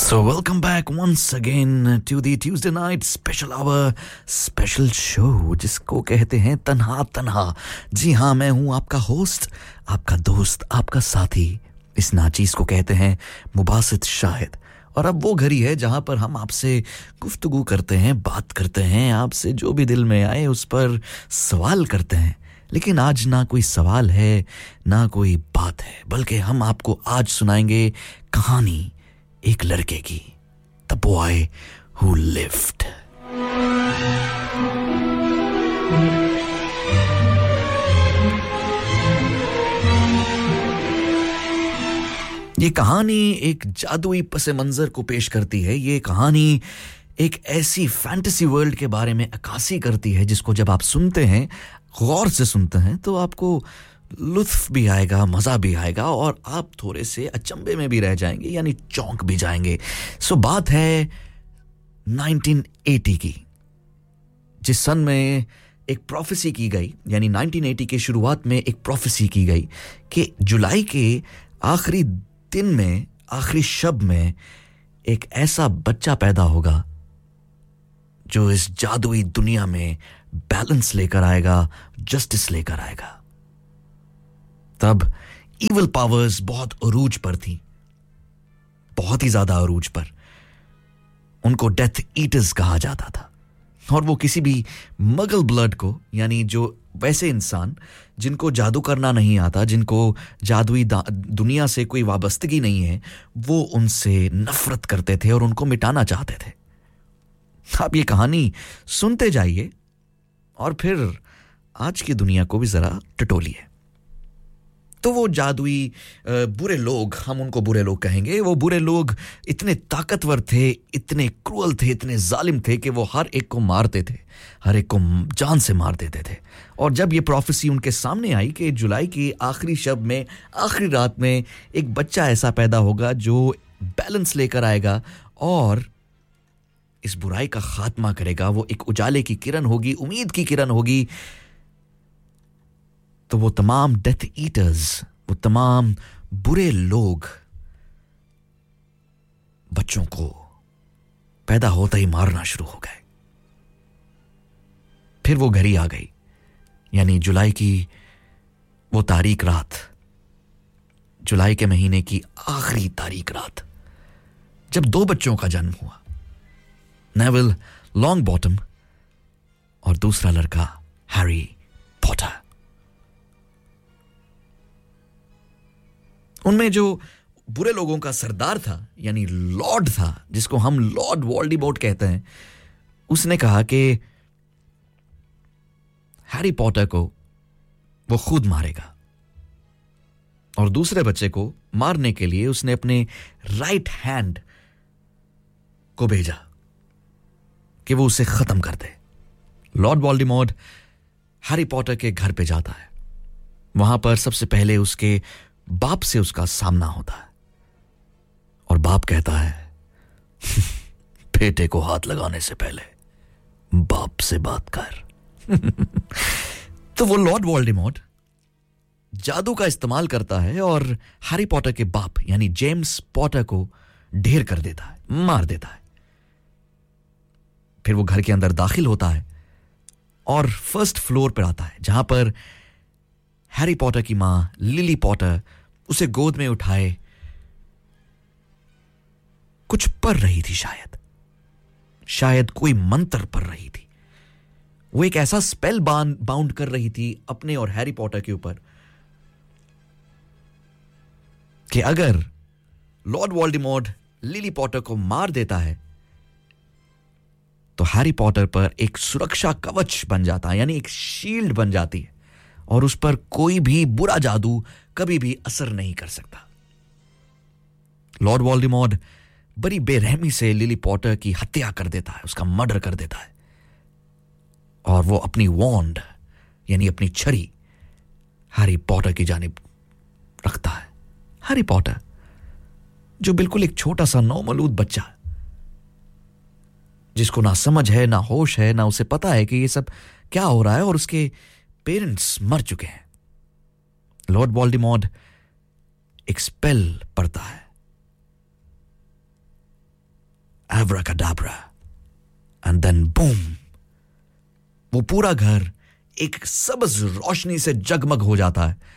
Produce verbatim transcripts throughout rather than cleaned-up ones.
So welcome back once again to the Tuesday night special hour special show जिसको कहते हैं तन्हा तन्हा। जी हाँ, मैं हूँ आपका होस्ट, आपका दोस्त, आपका साथी। इस नाचीज को कहते हैं मुबासित शाहिद। और अब वो घड़ी है जहाँ पर हम आपसे गुफ्तगू करते हैं, बात करते हैं, आपसे जो भी दिल में आए उस पर सवाल करते हैं। लेकिन आज ना कोई सवाल है ना कोई बात है, बल्कि हम आपको आज सुनाएंगे कहानी एक लड़के की, The Boy Who Lived। ये कहानी एक जादुई पस मंजर को पेश करती है। ये कहानी एक ऐसी फैंटेसी वर्ल्ड के बारे में अक्कासी करती है जिसको जब आप सुनते हैं, गौर से सुनते हैं, तो आपको लुत्फ भी आएगा, मज़ा भी आएगा और आप थोड़े से अचंभे में भी रह जाएंगे, यानी चौंक भी जाएंगे। सो बात है नाइनटीन एटी की, जिस सन में एक प्रोफेसी की गई, यानी नाइनटीन एटी के शुरुआत में एक प्रोफेसी की गई कि जुलाई के आखिरी दिन में, आखिरी शब में एक ऐसा बच्चा पैदा होगा जो इस जादुई दुनिया में बैलेंस लेकर आएगा, जस्टिस लेकर आएगा। तब इविल पावर्स बहुत अरूज पर थी, बहुत ही ज्यादा अरूज पर। उनको डेथ ईटर्स कहा जाता था और वो किसी भी मगल ब्लड को, यानी जो वैसे इंसान जिनको जादू करना नहीं आता, जिनको जादुई दुनिया से कोई वाबस्तगी नहीं है, वो उनसे नफरत करते थे और उनको मिटाना चाहते थे। आप ये कहानी सुनते जाइए और फिर आज की दुनिया को भी जरा टटोलिए। तो वो जादुई बुरे लोग, हम उनको बुरे लोग कहेंगे, वो बुरे लोग इतने ताकतवर थे, इतने क्रूअल थे, इतने जालिम थे कि वो हर एक को मारते थे, हर एक को जान से मार देते थे। और जब ये प्रोफेसी उनके सामने आई कि जुलाई की आखिरी शब में, आखिरी रात में एक बच्चा ऐसा पैदा होगा जो बैलेंस लेकर आएगा और इस बुराई का खात्मा करेगा, वो एक उजाले की किरण होगी, उम्मीद की किरण होगी, तो वो तमाम डेथ ईटर्स, वो तमाम बुरे लोग बच्चों को पैदा होते ही मारना शुरू हो गए। फिर वो घड़ी आ गई, यानी जुलाई की वो तारीख रात, जुलाई के महीने की आखिरी तारीख रात, जब दो बच्चों का जन्म हुआ, नेविल लॉन्गबॉटम और दूसरा लड़का हैरी पॉटर। उनमें जो बुरे लोगों का सरदार था, यानी लॉर्ड था, जिसको हम लॉर्ड वोल्डेमॉर्ट कहते हैं, उसने कहा कि हैरी पॉटर को वो खुद मारेगा और दूसरे बच्चे को मारने के लिए उसने अपने राइट हैंड को भेजा कि वो उसे खत्म कर दे। लॉर्ड वोल्डेमॉर्ट हैरी पॉटर के घर पे जाता है। वहां पर सबसे पहले उसके बाप से उसका सामना होता है और बाप कहता है बेटे को हाथ लगाने से पहले बाप से बात कर। तो वो लॉर्ड वोल्डेमॉर्ट जादू का इस्तेमाल करता है और हैरी पॉटर के बाप यानी जेम्स पॉटर को ढेर कर देता है, मार देता है। फिर वो घर के अंदर दाखिल होता है और फर्स्ट फ्लोर पर आता है, जहां पर हैरी पॉटर की मां लिली पॉटर उसे गोद में उठाए कुछ पढ़ रही थी, शायद शायद कोई मंत्र पढ़ रही थी। वो एक ऐसा स्पेल बाउंड कर रही थी अपने और हैरी पॉटर के ऊपर कि अगर लॉर्ड वोल्डेमॉर्ट लिली पॉटर को मार देता है तो हैरी पॉटर पर एक सुरक्षा कवच बन जाता है, यानी एक शील्ड बन जाती है और उस पर कोई भी बुरा जादू कभी भी असर नहीं कर सकता। लॉर्ड वोल्डेमॉर्ट बड़ी बेरहमी से लिली पॉटर की हत्या कर देता है, उसका मर्डर कर देता है और वो अपनी वॉन्ड यानी अपनी छड़ी हैरी पॉटर की जानिब रखता है। हैरी पॉटर जो बिल्कुल एक छोटा सा नौमौलूद बच्चा, जिसको ना समझ है, ना होश है, ना उसे पता है कि ये सब क्या हो रहा है और उसके पेरेंट्स मर चुके हैं। लॉर्ड वोल्डेमॉर्ट एक स्पेल पढ़ता है एब्राकाडाब्रा, एंड देन बूम, वो पूरा घर एक सबज रोशनी से जगमग हो जाता है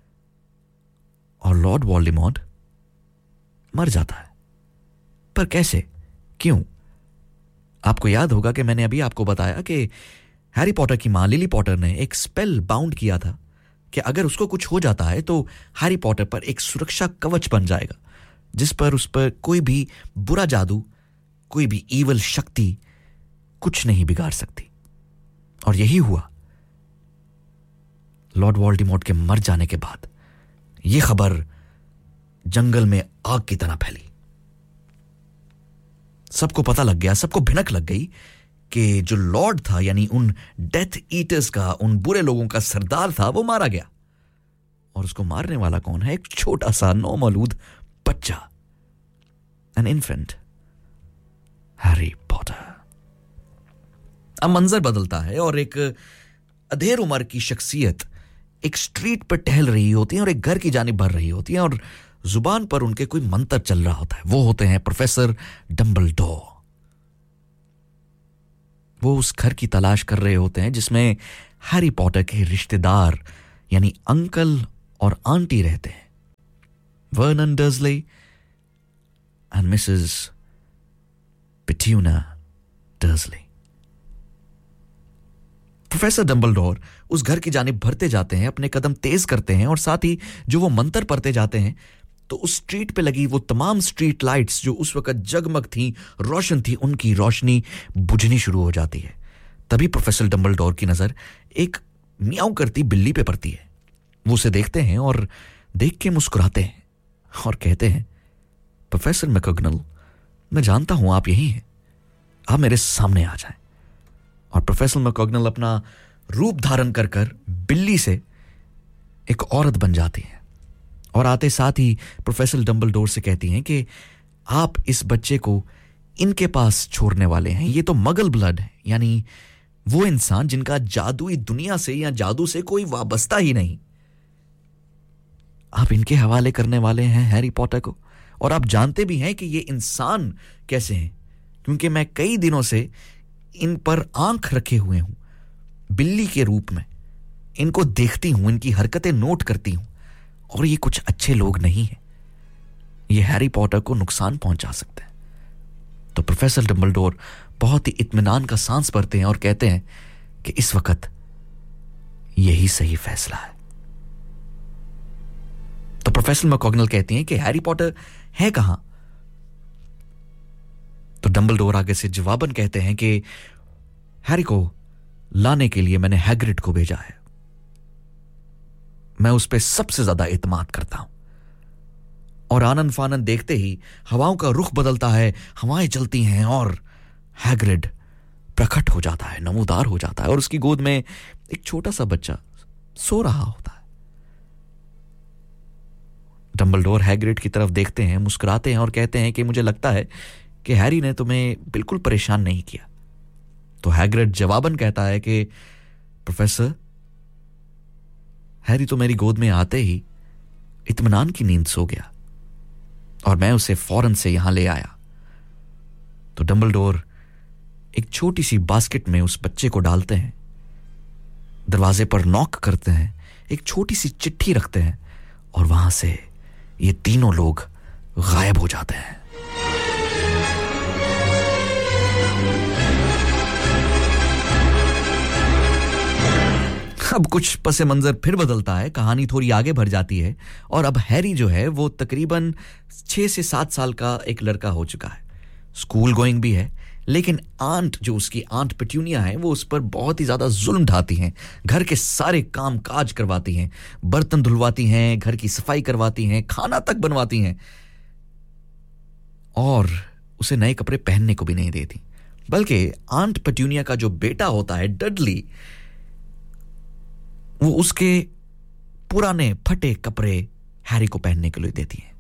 और लॉर्ड वोल्डेमॉर्ट मर जाता है। पर कैसे, क्यों? आपको याद होगा कि मैंने अभी आपको बताया कि हैरी पॉटर की मां लिली पॉटर ने एक स्पेल बाउंड किया था कि अगर उसको कुछ हो जाता है तो हैरी पॉटर पर एक सुरक्षा कवच बन जाएगा, जिस पर उस पर कोई भी बुरा जादू, कोई भी ईवल शक्ति कुछ नहीं बिगाड़ सकती। और यही हुआ। लॉर्ड वोल्डेमॉर्ट के मर जाने के बाद यह खबर जंगल में आग की तरह फैली। सबको पता लग गया, सबको भिनक लग गई कि जो लॉर्ड था, यानी उन डेथ ईटर्स का, उन बुरे लोगों का सरदार था, वो मारा गया। और उसको मारने वाला कौन है? एक छोटा सा नौमौलूद बच्चा, एन इन्फेंट, हैरी पॉटर। अब मंजर बदलता है और एक अधेड़ उम्र की शख्सियत एक स्ट्रीट पर टहल रही होती है और एक घर की जानिब बढ़ रही होती है और जुबान पर उनके कोई मंत्र चल रहा होता है। वो होते हैं प्रोफेसर डंबलडोर। वो उस घर की तलाश कर रहे होते हैं जिसमें हैरी पॉटर के रिश्तेदार यानी अंकल और आंटी रहते हैं, Vernon Dursley and Mrs पेट्यूना Dursley. Professor Dumbledore उस घर की जानिब बढ़ते जाते हैं, अपने कदम तेज करते हैं और साथ ही जो वो मंत्र पढ़ते जाते हैं तो उस स्ट्रीट पे लगी वो तमाम स्ट्रीट लाइट्स जो उस वक्त जगमग थी, रोशन थी, उनकी रोशनी बुझनी शुरू हो जाती है। तभी प्रोफेसर डंबलडोर की नजर एक मियाऊ करती बिल्ली पे पड़ती है। वो उसे देखते हैं और देख के मुस्कुराते हैं और कहते हैं, प्रोफेसर मैकगोगनल, मैं जानता हूं आप यही हैं, आप मेरे सामने आ जाएं। और प्रोफेसर मैकगोगनल अपना रूप धारण कर कर बिल्ली से एक औरत बन जाती है और आते साथ ही प्रोफेसर डंबलडोर से कहती हैं कि आप इस बच्चे को इनके पास छोड़ने वाले हैं। ये तो मगल ब्लड है, यानी वो इंसान जिनका जादुई दुनिया से या जादू से कोई वाबस्ता ही नहीं। आप इनके हवाले करने वाले हैं हैरी पॉटर को। और आप जानते भी हैं कि ये इंसान कैसे हैं, क्योंकि मैं कई दिनों से इन पर आंख रखे हुए हूं, बिल्ली के रूप में इनको देखती हूं, इनकी हरकतें नोट करती हूं, और ये कुछ अच्छे लोग नहीं हैं। ये हैरी पॉटर को नुकसान पहुंचा सकते हैं। तो प्रोफेसर डंबलडोर बहुत ही इत्मीनान का सांस भरते हैं और कहते हैं कि इस वक्त यही सही फैसला है। तो प्रोफेसर मैकगोगनल कहती हैं कि हैरी पॉटर है कहां? तो डंबलडोर आगे से जवाबन कहते हैं कि हैरी को लाने के लिए मैंने हैग्रिड को भेजा है। मैं उस पर सबसे ज्यादा इत्मीनान करता हूं। और आनंद फानंद देखते ही हवाओं का रुख बदलता है, हवाएं चलती हैं और हैग्रिड प्रकट हो जाता है, नमूदार हो जाता है और उसकी गोद में एक छोटा सा बच्चा सो रहा होता है। डंबलडोर हैग्रिड की तरफ देखते हैं, मुस्कुराते हैं और कहते हैं कि मुझे लगता है कि हैरी ने तुम्हें बिल्कुल परेशान नहीं किया। तो हैग्रिड जवाबन कहता है कि प्रोफेसर, हैरी तो मेरी गोद में आते ही इत्मीनान की नींद सो गया और मैं उसे फौरन से यहां ले आया। तो डंबलडोर एक छोटी सी बास्केट में उस बच्चे को डालते हैं, दरवाजे पर नॉक करते हैं, एक छोटी सी चिट्ठी रखते हैं और वहां से ये तीनों लोग गायब हो जाते हैं। अब कुछ पसे मंजर फिर बदलता है, कहानी थोड़ी आगे बढ़ जाती है और अब हैरी जो है वो तकरीबन छह से सात साल का एक लड़का हो चुका है। स्कूल गोइंग भी है, लेकिन आंट जो उसकी आंट पेट्यूनिया है वो उस पर बहुत ही ज्यादा जुल्म ढाती हैं, घर के सारे काम काज करवाती हैं, बर्तन धुलवाती हैं, घर की सफाई करवाती हैं, खाना तक बनवाती हैं और उसे नए कपड़े पहनने को भी नहीं देती। बल्कि आंट पेट्यूनिया का जो बेटा होता है डडली, वो उसके पुराने फटे कपड़े हैरी को पहनने के लिए देती है।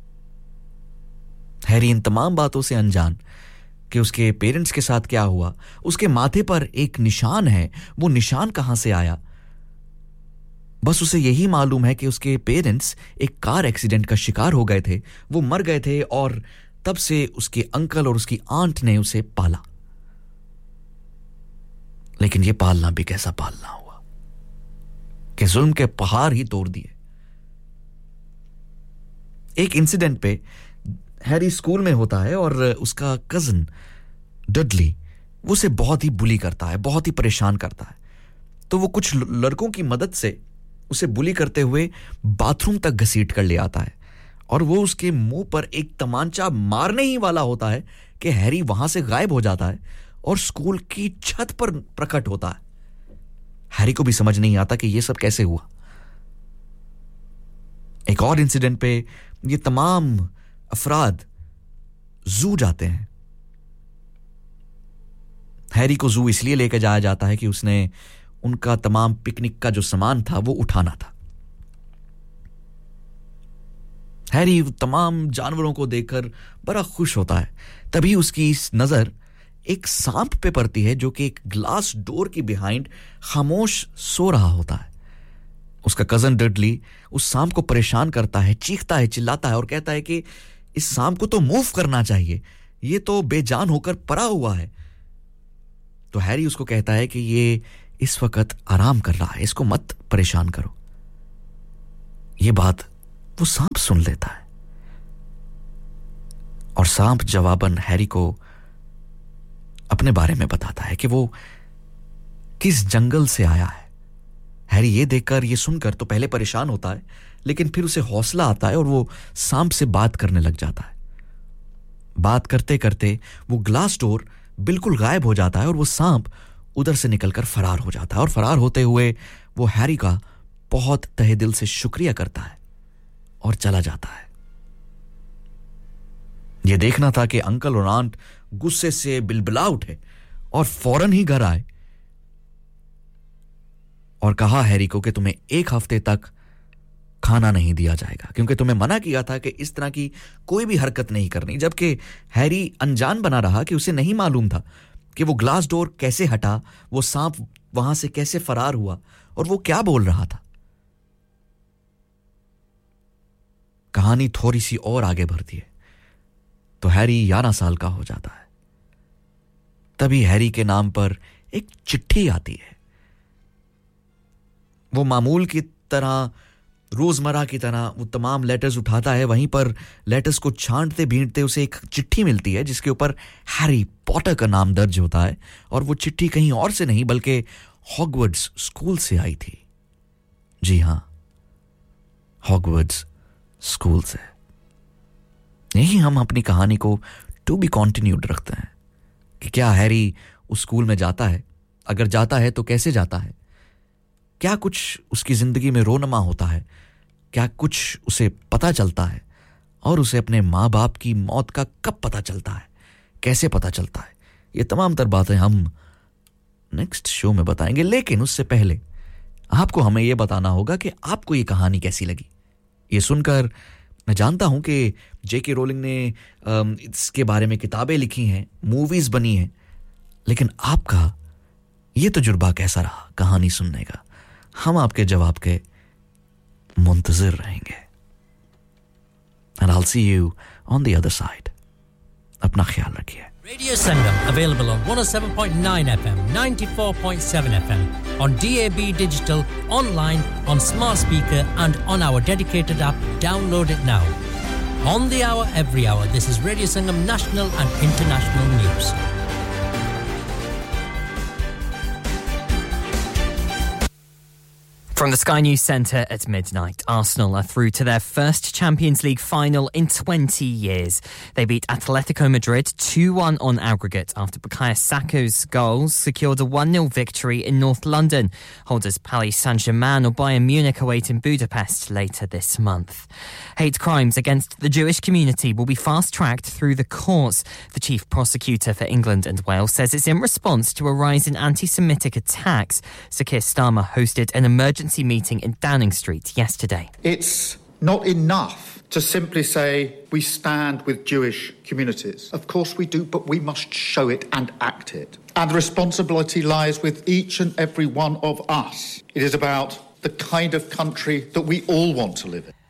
हैरी इन तमाम बातों से अनजान कि उसके पेरेंट्स के साथ क्या हुआ, उसके माथे पर एक निशान है, वो निशान कहां से आया, बस उसे यही मालूम है कि उसके पेरेंट्स एक कार एक्सीडेंट का शिकार हो गए थे, वो मर गए थे और तब से उसके अंकल और उसकी आंट ने उसे पाला। लेकिन ये पालना भी कैसा पालना हुआ कि जुल्म के पहाड़ ही तोड़ दिए। एक इंसिडेंट पे हैरी स्कूल में होता है और उसका कजन डडली वो उसे बहुत ही बुली करता है, बहुत ही परेशान करता है। तो वो कुछ लड़कों की मदद से उसे बुली करते हुए बाथरूम तक घसीट कर ले आता है और वो उसके मुंह पर एक तमांचा मारने ही वाला होता है कि हैरी वहां से गायब हो जाता है और स्कूल की छत पर प्रकट होता है। हैरी को भी समझ नहीं आता कि ये सब कैसे हुआ। एक और इंसिडेंट पे ये तमाम अफराद जू जाते हैं। हैरी को जू इसलिए लेकर जाया जाता है कि उसने उनका तमाम पिकनिक का जो सामान था वो उठाना था। हैरी तमाम जानवरों को देखकर बड़ा खुश होता है। तभी उसकी नजर एक सांप पे पड़ती है जो कि एक ग्लास डोर के बिहाइंड खामोश सो रहा होता है। उसका कजन डडली उस सांप को परेशान करता है, चीखता है, चिल्लाता है और कहता है कि इस सांप को तो मूव करना चाहिए, ये तो बेजान होकर पड़ा हुआ है। तो हैरी उसको कहता है कि ये इस वक्त आराम कर रहा है, इसको मत परेशान करो। ये बात वो सांप सुन लेता है और सांप जवाबन हैरी को अपने बारे में बताता है कि वो किस जंगल से आया है। हैरी ये देखकर, ये सुनकर तो पहले परेशान होता है, लेकिन फिर उसे हौसला आता है और वो सांप से बात करने लग जाता है। बात करते करते वो ग्लास डोर बिल्कुल गायब हो जाता है और वो सांप उधर से निकलकर फरार हो जाता है और फरार होते हुए वो हैरी का बहुत तहे दिल से शुक्रिया करता है और चला जाता है। यह देखना था कि अंकल और आंट गुस्से से बिलबिला उठे और फौरन ही घर आए और कहा हैरी को कि तुम्हें एक हफ्ते तक खाना नहीं दिया जाएगा क्योंकि तुम्हें मना किया था कि इस तरह की कोई भी हरकत नहीं करनी। जबकि हैरी अनजान बना रहा कि उसे नहीं मालूम था कि वो ग्लास डोर कैसे हटा, वो सांप वहां से कैसे फरार हुआ और वो क्या बोल रहा था। कहानी थोड़ी सी और आगे बढ़ती है तो हैरी ग्यारह साल का हो जाता है। तभी हैरी के नाम पर एक चिट्ठी आती है। वो मामूल की तरह, रोजमर्रा की तरह वो तमाम लेटर्स उठाता है। वहीं पर लेटर्स को छांटते भींटते उसे एक चिट्ठी मिलती है जिसके ऊपर हैरी पॉटर का नाम दर्ज होता है और वो चिट्ठी कहीं और से नहीं बल्कि हॉगवर्ट्स स्कूल से आई थी। जी हां, हॉगवर्ट्स स्कूल से। यही हम अपनी कहानी को टू बी कंटिन्यूड रखते हैं कि क्या हैरी उस स्कूल में जाता है? अगर जाता है तो कैसे जाता है? क्या कुछ उसकी जिंदगी में रोनमा होता है? क्या कुछ उसे पता चलता है? और उसे अपने माँ बाप की मौत का कब पता चलता है, कैसे पता चलता है? ये तमाम तर बातें हम नेक्स्ट शो में बताएंगे, लेकिन उससे पहले आपको हमें यह बताना होगा कि आपको ये कहानी कैसी लगी। ये सुनकर मैं जानता हूं कि जेके रोलिंग ने इसके बारे में किताबें लिखी हैं, मूवीज बनी हैं, लेकिन आपका ये तजुर्बा कैसा रहा कहानी सुनने का? हम आपके जवाब के मुंतजिर रहेंगे। And I'll see you on the other side. अपना ख्याल रखिए। Radio Sangam, available on one oh seven point nine F M, ninety-four point seven F M, on D A B digital, online, on smart speaker and on our dedicated app. Download it now. On the hour, every hour, this is Radio Sangam national and international news. From the Sky News Centre at midnight, Arsenal are through to their first Champions League final in twenty years. They beat Atletico Madrid two one on aggregate after Bukayo Saka's goals secured a one nil victory in North London. Holders Paris Saint-Germain or Bayern Munich await in Budapest later this month. Hate crimes against the Jewish community will be fast-tracked through the courts. The chief prosecutor for England and Wales says it's in response to a rise in anti-Semitic attacks. Sir Keir Starmer hosted an emergency meeting in Downing Street yesterday. It's not enough to simply say we stand with Jewish communities. Of course we do, but we must show it and act it. And the responsibility lies with each and every one of us. It is about the kind of country that we all want to live in.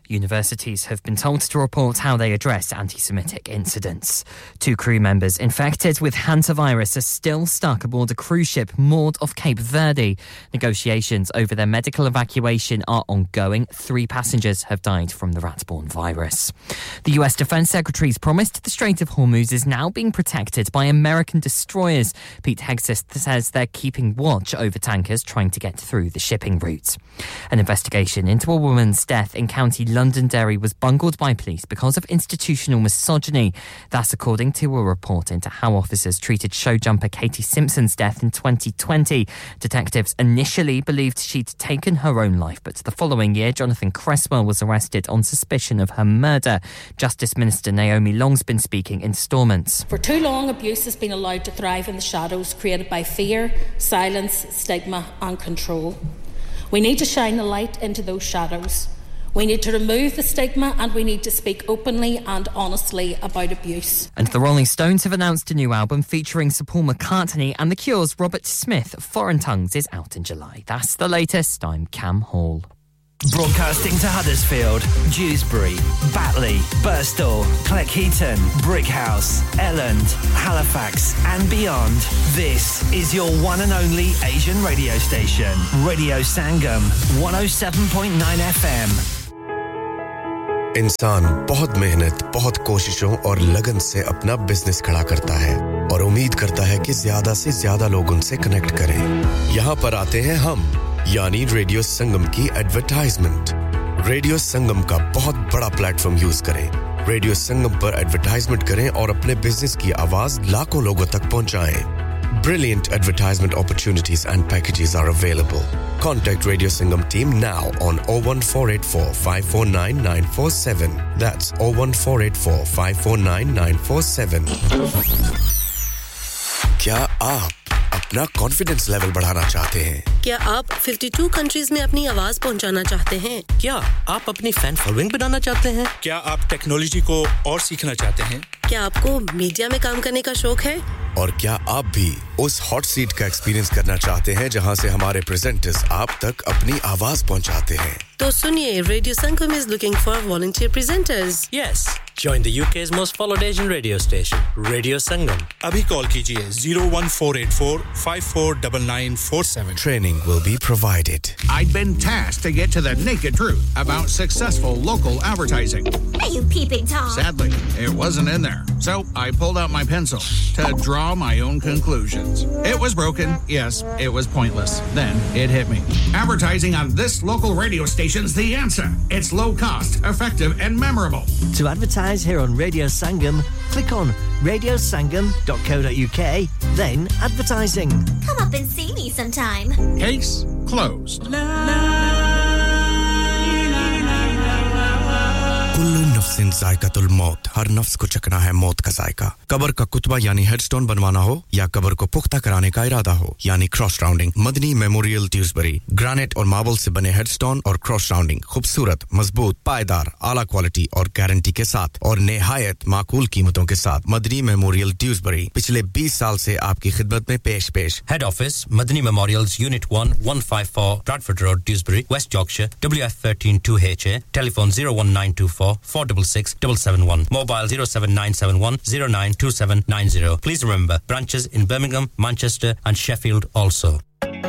Universities have been told to report how they address anti-Semitic incidents. Two crew members infected with hantavirus are still stuck aboard a cruise ship moored off Cape Verde. Negotiations over their medical evacuation are ongoing. Three passengers have died from the rat-borne virus. The U S Defense Secretary's promised the Strait of Hormuz is now being protected by American destroyers. Pete Hegseth says they're keeping watch over tankers trying to get through the shipping route. An investigation into a woman's death in County Londonderry was bungled by police because of institutional misogyny. That's according to a report into how officers treated show jumper Katie Simpson's death in twenty twenty. Detectives initially believed she'd taken her own life, but the following year, Jonathan Cresswell was arrested on suspicion of her murder. Justice Minister Naomi Long's been speaking in Stormont. For too long, abuse has been allowed to thrive in the shadows created by fear, silence, stigma and control. We need to shine the light into those shadows. We need to remove the stigma and we need to speak openly and honestly about abuse. And the Rolling Stones have announced a new album featuring Sir Paul McCartney, and The Cure's Robert Smith, Foreign Tongues, is out in July. That's the latest. I'm Cam Hall. Broadcasting to Huddersfield, Dewsbury, Batley, Birstall, Cleckheaton, Brickhouse, Elland, Halifax and beyond. This is your one and only Asian radio station, Radio Sangam, one oh seven point nine F M. इंसान बहुत मेहनत, बहुत कोशिशों और लगन से अपना business खड़ा करता है और उम्मीद करता है कि ज्यादा से ज्यादा लोग उनसे कनेक्ट करें। यहाँ पर आते हैं हम, यानी रेडियो संगम की एडवर्टाइजमेंट। रेडियो संगम का बहुत बड़ा प्लेटफॉर्म यूज करें। रेडियो संगम पर एडवर्टाइजमेंट करें और अपने बिजनेस की आवाज लाखों लोगों तक पहुंचाएं। Brilliant advertisement opportunities and packages are available. Contact Radio Sangam team now on oh one four eight four, five four nine, nine four seven. That's oh one four eight four, five four nine, nine four seven. क्या आप अपना confidence level बढ़ाना चाहते हैं? क्या आप बावन countries में अपनी आवाज पहुंचाना चाहते हैं? क्या आप अपनी फैन फॉलोइंग बनाना चाहते हैं? क्या आप टेक्नोलॉजी को और सीखना चाहते हैं? क्या आपको मीडिया में काम करने का शौक है? और क्या आप भी उस हॉट सीट का एक्सपीरियंस करना चाहते हैं जहां से हमारे प्रेजेंटर्स आप तक अपनी आवाज पहुंचाते हैं? तो सुनिए, Radio Sangam is looking for volunteer presenters. Yes. Join the U K's most followed Asian radio station, Radio Sangam. Abhi call kijiye oh one four eight four, five four nine nine four seven. Training will be provided. I'd been tasked to get to the naked truth about successful local advertising. Are you peeping Tom? Sadly, it wasn't in there. So I pulled out my pencil to draw my own conclusions. It was broken. Yes, it was pointless. Then it hit me. Advertising on this local radio station's the answer. It's low cost, effective and memorable. To advertise here on Radio Sangam, click on radio sangam dot co dot uk, then advertising. Come up and see me sometime. Case closed. Kullu नफ्सिन जायकातुल मौत, हर नफ्स को चखना है मौत का जायका। कब्र का कुतबा यानी हेडस्टोन बनवाना हो या कब्र को पुख्ता कराने का इरादा हो यानी cross rounding, Madani memorial ट्यूसबरी granite और मार्बल से बने हेडस्टोन और क्रॉस राउंडिंग खूबसूरत, मजबूत, पायदार, आला क्वालिटी और गारंटी के साथ और निहायत माकूल कीमतों के साथ। मदनी मेमोरियल ट्यूसबरी पिछले बीस साल से आपकी खिदमत में पेश पेश। Head office Madani Memorials Unit one, one five four Bradford Road, Dewsbury, West Yorkshire, W F one three two H A. Telephone oh one nine two four, four six six, seven seven one. Mobile oh seven nine seven one, oh nine two seven nine oh. Please remember, branches in Birmingham, Manchester and Sheffield also.